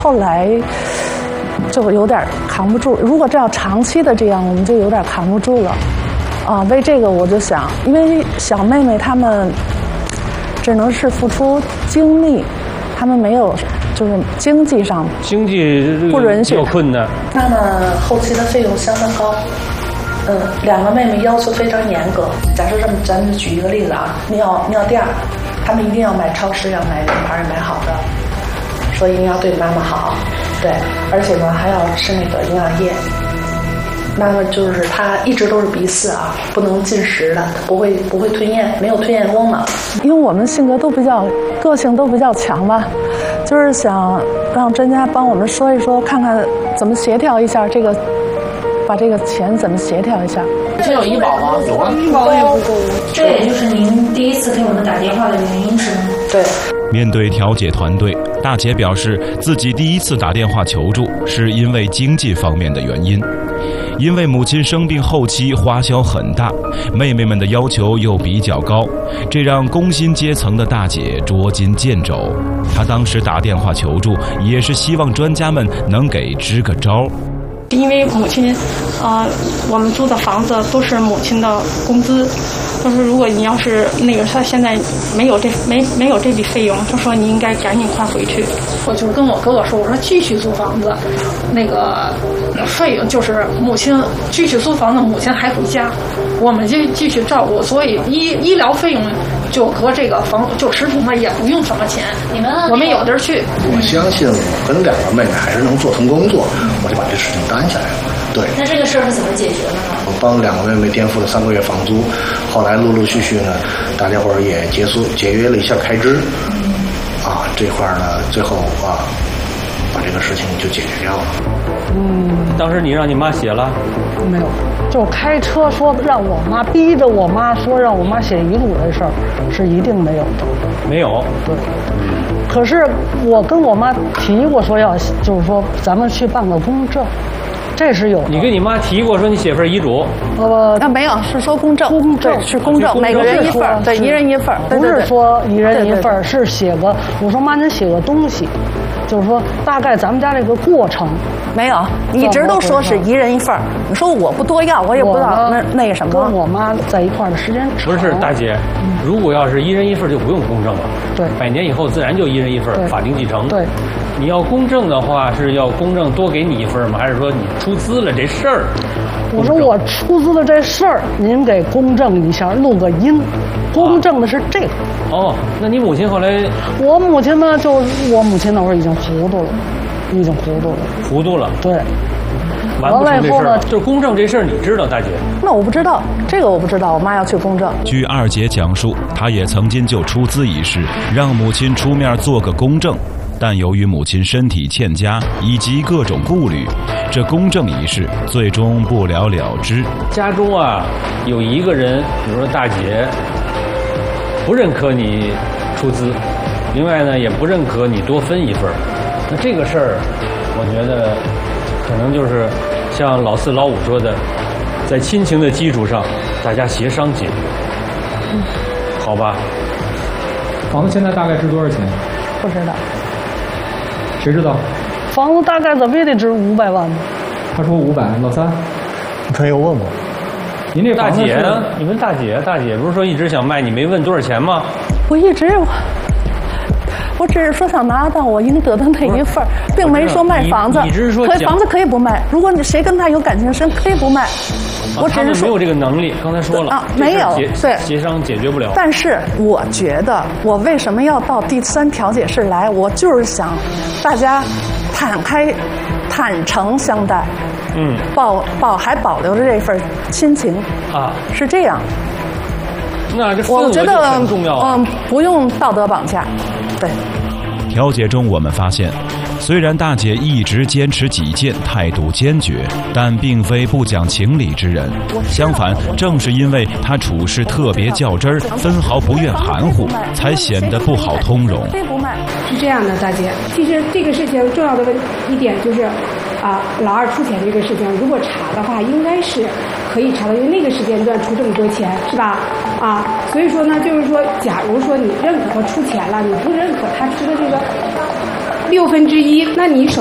后来就有点扛不住。如果这样长期的这样，我们就有点扛不住了。为这个我就想，因为小妹妹她们只能是付出精力，她们没有就是经济不允许， 有困难。 她们后期的费用相当高。两个妹妹要求非常严格。假设咱们举一个例子啊，尿垫，她们一定要买超市，要买名牌，买好的，所以一定要对妈妈好。对，而且呢还要吃那个营养液。妈妈就是她一直都是鼻饲啊，不能进食的，她不会吞咽，没有吞咽功能。因为我们性格都比较个性都比较强吧，就是想让专家帮我们说一说，看看怎么协调一下这个，把这个钱怎么协调一下。 这有医保吗？ 有啊，医保也不够。这也就是您第一次给我们打电话的原因是吗？ 对。 面对调解团队，大姐表示自己第一次打电话求助是因为经济方面的原因。因为母亲生病后期花销很大，妹妹们的要求又比较高，这让工薪阶层的大姐捉襟见肘。她当时打电话求助，也是希望专家们能给支个招。 因为母亲，我们租的房子都是母亲的工资，就是如果你要是他现在没有这笔费用，就说你应该赶紧快回去。 我就跟我哥哥说，我说继续租房子，那个费用就是母亲继续租房子，母亲还回家，我们就继续照顾，所以医疗费用就和这个房就持平了，也不用什么钱。我们有地儿去。 我相信我跟两个妹妹还是能做成工作，我就把这事情担下来了。对。 那这个事儿是怎么解决的呢？ 我帮两个妹妹垫付了3个月房租，后来陆陆续续呢，大家伙儿也节约了一下开支。这块呢，最后把这个事情就解决掉了。 当时你让你妈写了？ 没有，就开车说让我妈逼着我妈说让我妈写遗嘱这事儿是一定没有的。 没有。 对。可是我跟我妈提过说就是说咱们去办个公证，这是有的。 你跟你妈提过说你写份遗嘱？ 没有，是说公证。公证是公证，每个人一份，对，一人一份。 不是说一人一份，是写个，我说妈，您写个东西，就是说大概咱们家这个过程。 没有，一直都说是一人一份。你说我不多要，我也不知道那个什么。 跟我妈在一块儿的时间长。 不是大姐，如果要是一人一份就不用公证了。 对 ，100年以后自然就一人一份，法定继承。 对， 你要公证的话是要公证多给你一份吗？还是说你出资了这事儿？ 我说我出资的这事儿，您给公证一下，录个音。公证的是这个。 那你母亲后来？ 我母亲呢，我母亲那会儿已经糊涂了。糊涂了，对。 完了以后呢，就是公证这事儿，你知道，大姐？ 那我不知道，这个我不知道。我妈要去公证。 据二姐讲述，她也曾经就出资一事，让母亲出面做个公证，但由于母亲身体欠佳以及各种顾虑，这公证一事最终不了了之。 家中有一个人，比如说大姐，不认可你出资，另外呢也不认可你多分一份。那这个事儿，我觉得可能就是像老4、老5说的，在亲情的基础上，大家协商解决，好吧？ 房子现在大概值多少钱？ 不知道。 谁知道？ 房子大概怎么也得值500万吧？ 他说500，老3， 你可以问我。 您这大姐呢？你问大姐不是说一直想卖，你没问多少钱吗？ 我只是说想拿到我应得的那一份，并没说卖房子。 你只是说房子可以不卖，如果你谁跟他有感情深，可以不卖。我只是说没有这个能力，刚才说了没有，对， 协商解决不了。 但是我觉得，我为什么要到第3调解室来？我就是想大家坦诚相待，还保留着这份亲情是这样。 那这我觉得很重要不用道德绑架。对， 调解中我们发现，虽然大姐一直坚持己见，态度坚决，但并非不讲情理之人。相反，正是因为她处事特别较真儿，分毫不愿含糊，才显得不好通融。 是这样的，大姐，其实这个事情重要的一点就是老2出钱这个事情，如果查的话，应该是可以查到，因为那个时间段出这么多钱，是吧？所以说呢，就是说，假如说你认可他出钱了，你不认可他出的这个 1/6，那你首